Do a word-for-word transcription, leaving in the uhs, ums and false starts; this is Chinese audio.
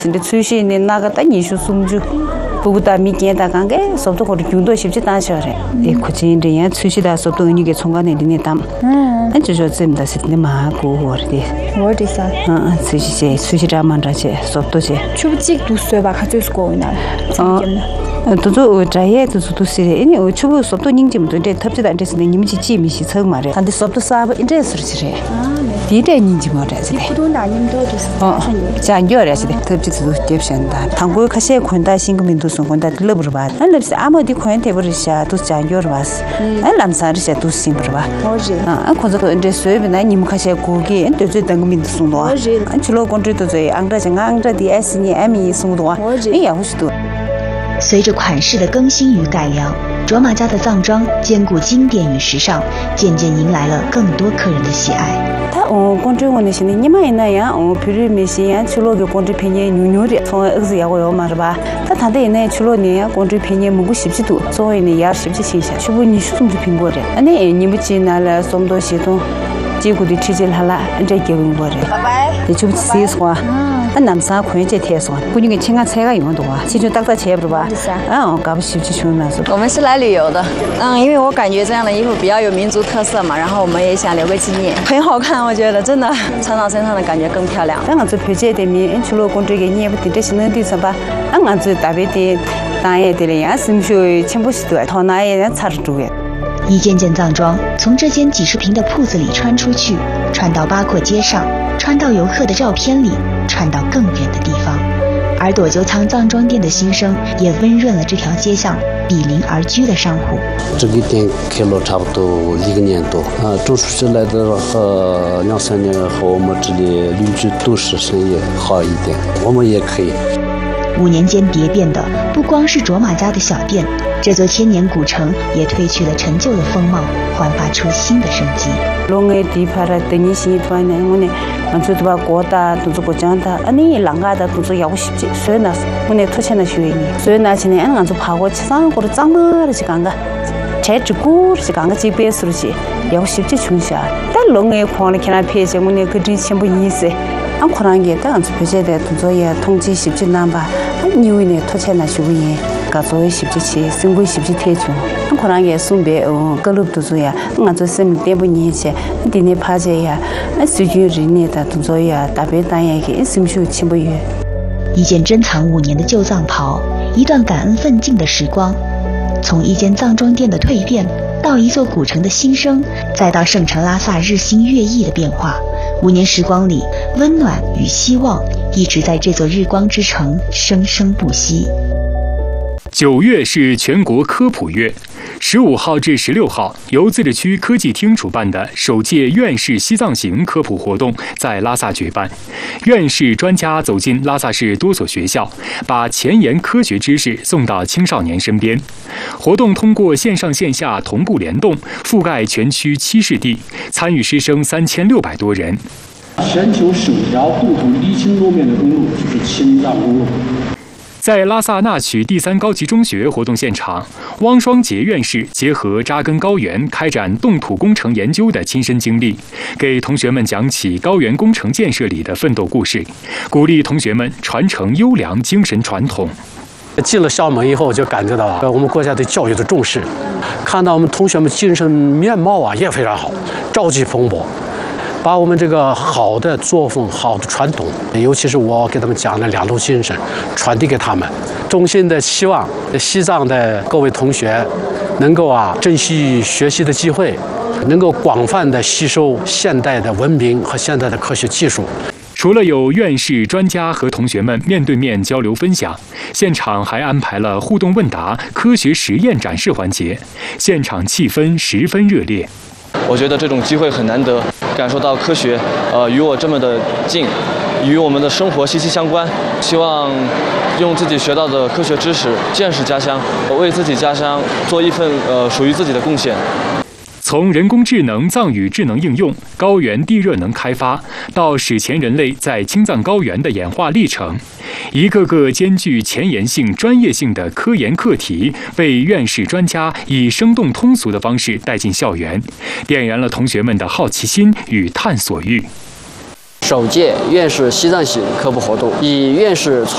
근데 출신이 나가다 니슈 숨주 부부다 미견다 간게 속도 거리 중도 쉽지 다셔래. 이 코진리야 출시다 속도 은이게 총간에 리네담. 음. 안저저 쯤다 싶네 마고 거리. 어디서? 어, 출시제 출시라만라제 속도제. 추부직 두스바 가지고 있나. 어. 도저 자예 도저 시리 이니 추부 속도 닝짐도 이제 탑지도 안 됐는데 님지 지미시 청 말해. 근데 속도 사바 이제 소리지래. 아, 네. 디데 닝지 말해지. 구도 나님도 어. 장교래지. 탑지도 접신다. 당고 카세 콘다 신금민도 손건다 들러버 봐. 알럽스 아무디 콘테 버리샤 도 장교르 바스. 알람사르샤 도 심버 봐. 어지. 아, 콘도 이제 수업이나 님 카세 고기 엔도 당금민도 손도. 어지. 안출로 건지도 저 앙다장 앙다디 에스니 에미 손도. 어지. 이 야후스도 随着款式的更新与改良，卓玛家的藏装兼顾经典与时尚，渐渐迎来了更多客人的喜爱。 他哦，广州我那些你买那样哦，比如那些去了个广州便宜牛牛的，从二十幺个要嘛是吧？他他的那去了呢，广州便宜蒙古十几度，所以呢也十几新鲜，是不你是从这苹果的？那你不去拿了什么东西都，结果的吃起来了，这给我过的。拜拜。你就不吃什么？ 남사 권제 태소 군중에 친한 차가 있는데 와其实大家切不吧嗯搞不起去去那是我们是来旅游的嗯因为我感觉这样的衣服比较有民族特色嘛然后我们也想留个纪念很好看我觉得真的穿到身上的感觉更漂亮俺这표제的面除了公这个你也不得是能对上吧俺这大别的当然的了呀生学全部是对他那也差着住的一件件藏装从这间几十平的铺子里穿出去，穿到八廓街上，穿到游客的照片里，穿到更远的地方。而朵鹫仓藏装店的兴生，也温润了这条街上比邻而居的商户。 这个店开了差不多一个年多，啊，住出去来的呃两三年和我们这里邻居都是生意好一点，我们也可以。 五年间蝶变的不光是卓玛家的小店，这座千年古城也褪去了陈旧的风貌，焕发出新的生机。 龙地帕拉等你新团呢，我呢，俺做的把国大都做过讲的，啊你啷个的都做要十几，所以呢，我呢出钱的学呢，所以呢，现在俺做爬过去上过的长么的去干个，拆只股是干个几百数去，要十几穷下，但龙哎矿里看那偏些，我呢可真全部意思。 俺可能也当初不晓得动作也统计十几难吧，俺因为呢脱钱那学业，搞作业十几期，生活十几天中，俺可能也送别哦，各路都做呀，俺做生命点不年些，今年爬着呀，俺随军人呢的动作呀，大别单也给，什么时候请不远？ 一件珍藏五年的旧藏袍，一段感恩奋进的时光，从一间藏装店的蜕变，到一座古城的新生，再到圣城拉萨日新月异的变化。 五年时光里，温暖与希望一直在这座日光之城生生不息。 九月是全国科普月，十五号至十六号，由自治区科技厅主办的首届院士西藏行科普活动在拉萨举办。院士专家走进拉萨市多所学校，把前沿科学知识送到青少年身边。活动通过线上线下同步联动，覆盖全区七市地，参与师生三千六百多人。 全球首条共同沥青路面的公路就是青藏公路。 在拉萨纳曲第三高级中学活动现场，汪双杰院士结合扎根高原、开展冻土工程研究的亲身经历，给同学们讲起高原工程建设里的奋斗故事，鼓励同学们传承优良精神传统。 进了校门以后，我就感觉到我们国家对教育的重视，看到我们同学们精神面貌啊也非常好，朝气蓬勃。 把我们这个好的作风、好的传统，尤其是我给他们讲的两种精神，传递给他们。衷心的希望西藏的各位同学能够啊珍惜学习的机会，能够广泛的吸收现代的文明和现代的科学技术。 除了有院士、专家和同学们面对面交流分享，现场还安排了互动问答、科学实验展示环节，现场气氛十分热烈。 我觉得这种机会很难得，感受到科学，呃，与我这么的近，与我们的生活息息相关。希望用自己学到的科学知识，见识家乡，为自己家乡做一份呃属于自己的贡献。 从人工智能、藏语智能应用、高原地热能开发，到史前人类在青藏高原的演化历程，一个个兼具前沿性、专业性的科研课题，被院士专家以生动通俗的方式带进校园，点燃了同学们的好奇心与探索欲。 首届院士西藏行科普活动以院士